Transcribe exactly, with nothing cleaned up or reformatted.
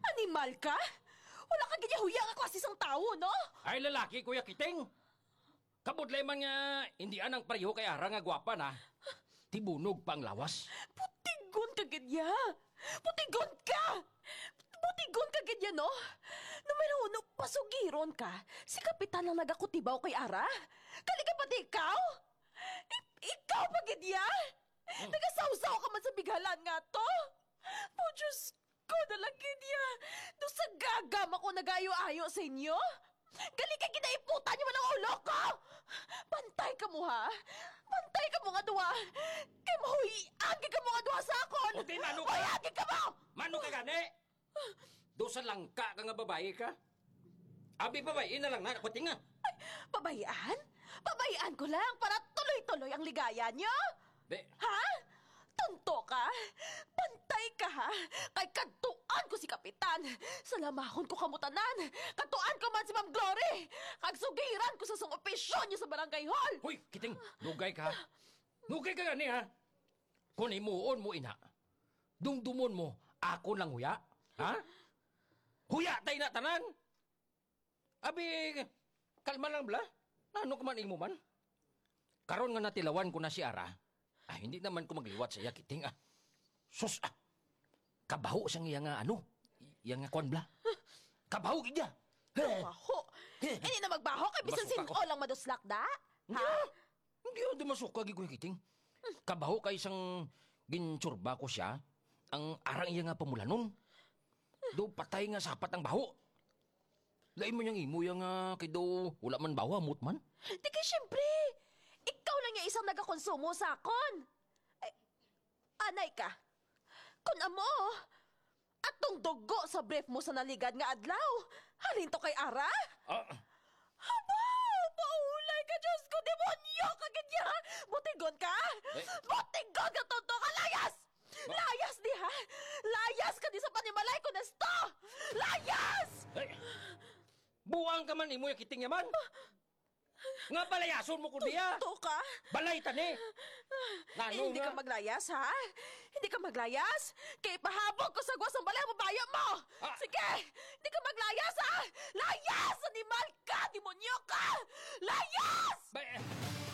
Animal ka? Wala ka ganyahuya nga klase isang tao, no? Ay lalaki, Kuya Kiting. Kabudlay man nga, hindi anang pareho kay Ara nga gwapa na. Tibunog pang lawas. Putigon ka ganya! Putigon ka! Putigon ka ganyan, no? Numero uno, pasugiron ka. Si Kapitan lang nagakutibaw kay Ara. Kali ka pati ikaw? I- ikaw pa ganyan? Hmm. Nagasawsaw ka man sa bigalan nga to? Po, Diyos ko, nalang ganyan. Doon sa gagam ako nagayo-ayo sa inyo? Gali ka ginaiputan niyo man ang ulo ko! Pantay ka mo, ha? Pantay ka mo nga duwa! Kay mahuiagi ka mo nga duwa sa akon! Okay, mano ka? Huiagi ka mo! Mano ka gani? Do sa langka ka nga babae ka? Abi babae na lang na, kuting nga. Ay, pabayaan? Pabayaan ko lang para tuloy-tuloy ang ligaya niyo? Be, Ha? Tunto ka? Bantay ka, ha? Kay katuan ko si Kapitan. Salamahon ko kamutanan. Katuan ko man si Ma'am Glory. Kagsugiran ko sa sung opisyon niyo sa barangay hall. Hoy, Kiting, lugay ka. Lugay ka gani, ha? Kung imuon mo, ina, dungdumon mo, ako lang huya. Ha? Huya tayo na tanan. Abi, kalma lang bla. Ano ka man imo man? Karon nga natilawan ko na si Ara. Ah, hindi naman ko magliwat sa iya, Kiting, ah. Sus, ah. Kabaho siyang iya nga, ano? Iya nga kwan, bla. Kabaho, gidya. Baho? Hindi na magbaho kay bisan Masuka ko. sino lang maduslak da? Ha? Hindi hindi masuka, gigoy, Kiting. Kabaho kay isang ginsurba ko siya, ang arang iya nga pamulanon. Do patay nga sapat ang baho. Lain mo niyang imo yang nga, kay do wala man bawa, mut man. Di kay siyempre. Ikaw lang yung isang nagakonsumo sa akon. Ay, anay ka. Kung amo, atong dugo sa brief mo sa naligad nga adlaw. Halin to kay Ara? Ah, Aba, paulay ka, Diyos ko, demonyo ka ganyan, ha? Butigon ka? Eh? Butigon ka, tonto ka, layas! Layas di, ha? Layas ka di sa panimalay ko, Nesto! Layas! ay, buwang ka man imo yung Kiting yaman. Nga palayason mo ko diya. Tonto ka? Balay tani. Eh, Nano hindi nga? ka maglayas, ha? Hindi ka maglayas? Kaya ipahabog ko sa gwas ng balay mo bayo mo! Ah! Sige! Hindi ka maglayas, ha? Layas! Animal ka! Demonyo ka! Layas! Ba-